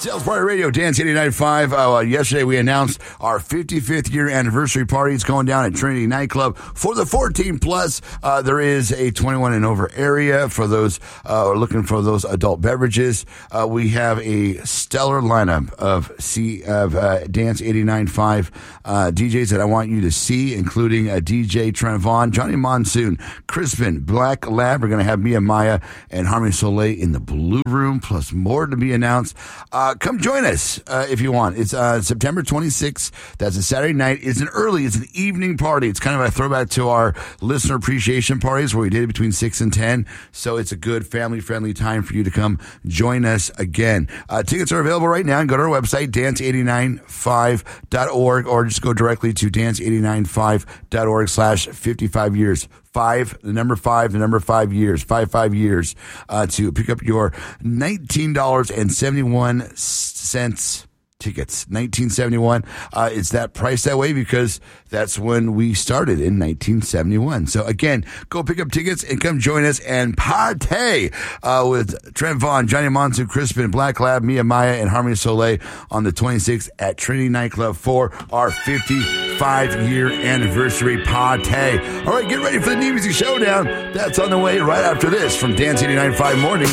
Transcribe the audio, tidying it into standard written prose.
Sales Party Radio, Dance 89.5. Yesterday we announced our 55th year anniversary party. It's going down at Trinity Nightclub. For the 14 plus, there is a 21 and over area for those looking for those adult beverages. We have a stellar lineup of Dance 89.5 DJs that I want you to see, including DJ Trent Vaughn, Johnny Monsoon, Crispin, Black Lab. We're going to have Mia Maya and Harmony Soleil in the Blue Room, plus more to be announced. Come join us if you want. It's September 26th. That's a Saturday night. It's an evening party. It's kind of a throwback to our listener appreciation parties where we did it between 6 and 10. So it's a good family-friendly time for you to come join us again. Tickets are available right now. Go to our website, dance895.org, or just go directly to dance895.org/55 years. 5 years, 5 years, to pick up your $19.71 tickets. $19.71. It's that price that way because that's when we started in 1971. So again, go pick up tickets and come join us and party with Trent Vaughn, Johnny Monsoon, Crispin, Black Lab, Mia Maya, and Harmony Soleil on the 26th at Trinity Nightclub for our 55-year anniversary party. All right, get ready for the New Music Showdown. That's on the way right after this from Dance 89.5 Morning.